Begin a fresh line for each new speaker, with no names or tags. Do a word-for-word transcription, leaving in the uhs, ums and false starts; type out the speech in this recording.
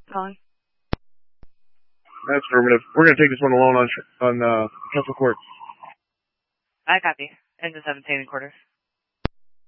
Calling.
That's affirmative. We're going to take this one alone on on uh, Kessel Court.
I copy. Engine seventeen in quarters.